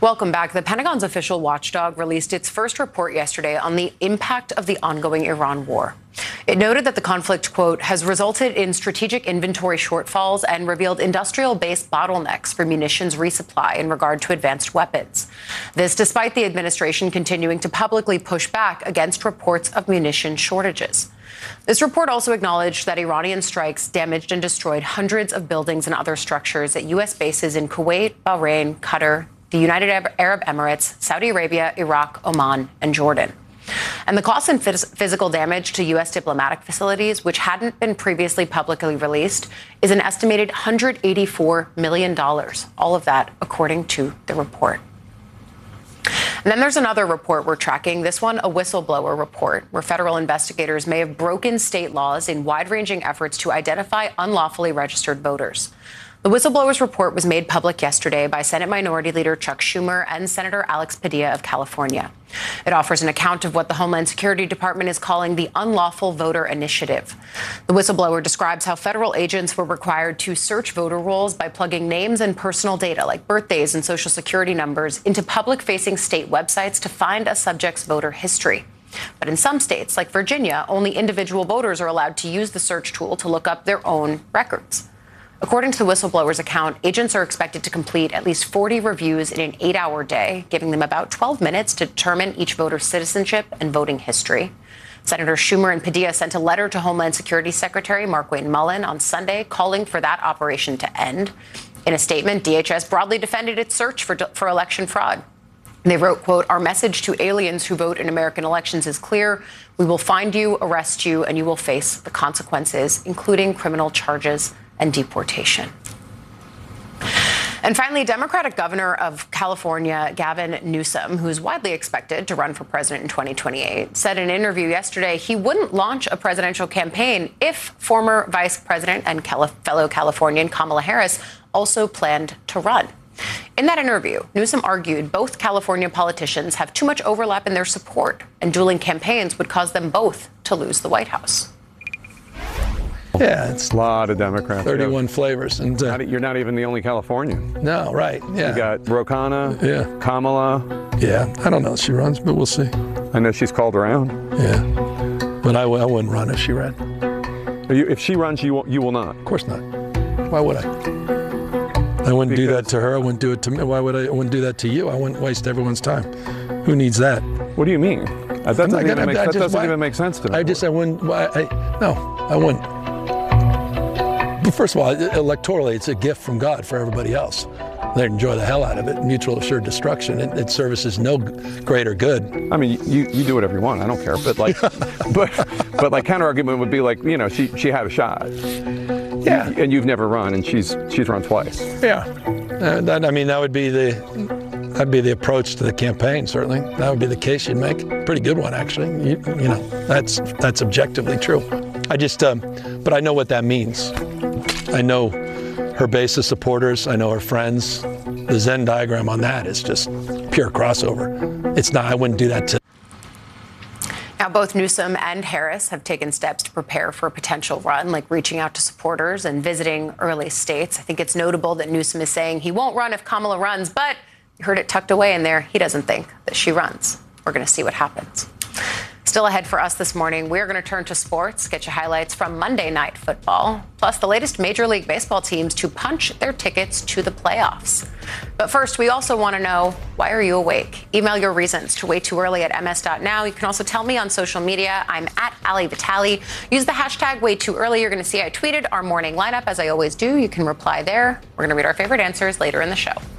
Welcome back. The Pentagon's official watchdog released its first report yesterday on the impact of the ongoing Iran war. It noted that the conflict, quote, has resulted in strategic inventory shortfalls and revealed industrial-based bottlenecks for munitions resupply in regard to advanced weapons. This despite the administration continuing to publicly push back against reports of munition shortages. This report also acknowledged that Iranian strikes damaged and destroyed hundreds of buildings and other structures at U.S. bases in Kuwait, Bahrain, Qatar, the United Arab Emirates, Saudi Arabia, Iraq, Oman, and Jordan. And the cost and physical damage to U.S. diplomatic facilities, which hadn't been previously publicly released, is an estimated $184 million. All of that, according to the report. And then there's another report we're tracking, this one a whistleblower report, where federal investigators may have broken state laws in wide-ranging efforts to identify unlawfully registered voters. The whistleblower's report was made public yesterday by Senate Minority Leader Chuck Schumer and Senator Alex Padilla of California. It offers an account of what the Homeland Security Department is calling the Unlawful Voter Initiative. The whistleblower describes how federal agents were required to search voter rolls by plugging names and personal data like birthdays and social security numbers into public-facing state websites to find a subject's voter history. But in some states, like Virginia, only individual voters are allowed to use the search tool to look up their own records. According to the whistleblower's account, agents are expected to complete at least 40 reviews in an 8-hour day, giving them about 12 minutes to determine each voter's citizenship and voting history. Senator Schumer and Padilla sent a letter to Homeland Security Secretary Markwayne Mullin on Sunday calling for that operation to end. In a statement, DHS broadly defended its search for election fraud. They wrote, quote, "Our message to aliens who vote in American elections is clear. We will find you, arrest you, and you will face the consequences, including criminal charges and deportation." And finally, Democratic Governor of California, Gavin Newsom, who's widely expected to run for president in 2028, said in an interview yesterday he wouldn't launch a presidential campaign if former Vice President and fellow Californian Kamala Harris also planned to run. In that interview, Newsom argued both California politicians have too much overlap in their support, and dueling campaigns would cause them both to lose the White House. Yeah, it's a lot of Democrats. 31 flavors. And you're not even the only Californian. No, right. Yeah. You got Ro Khanna, yeah. Kamala. Yeah, I don't know if she runs, but we'll see. I know she's called around. Yeah, but I wouldn't run if she ran. If she runs, you will not? Of course not. Why would I? I wouldn't do that to her. I wouldn't do it to me. Why would I wouldn't do that to you? I wouldn't waste everyone's time. Who needs that? What do you mean? That doesn't even make sense to me. I wouldn't. No, I wouldn't. But first of all, electorally, it's a gift from God for everybody else. They enjoy the hell out of it. Mutual assured destruction. It services no greater good. I mean, you do whatever you want. I don't care. But like, but like counter argument would be like, she had a shot. Yeah. And you've never run, and she's run twice. Yeah. That would be that'd be the approach to the campaign. Certainly, that would be the case you'd make. Pretty good one, actually. That's objectively true. But I know what that means. I know her base of supporters. I know her friends. The Venn diagram on that is just pure crossover. It's not. I wouldn't do that to. Now, both Newsom and Harris have taken steps to prepare for a potential run, like reaching out to supporters and visiting early states. I think it's notable that Newsom is saying he won't run if Kamala runs, but you heard it tucked away in there. He doesn't think that she runs. We're going to see what happens. Still ahead for us this morning, we're going to turn to sports, get you highlights from Monday Night Football, plus the latest Major League Baseball teams to punch their tickets to the playoffs. But first, we also want to know, why are you awake? Email your reasons to waytooearly@ms.now. You can also tell me on social media. I'm at Ali Vitale. Use the hashtag #waytooearly. You're going to see I tweeted our morning lineup, as I always do. You can reply there. We're going to read our favorite answers later in the show.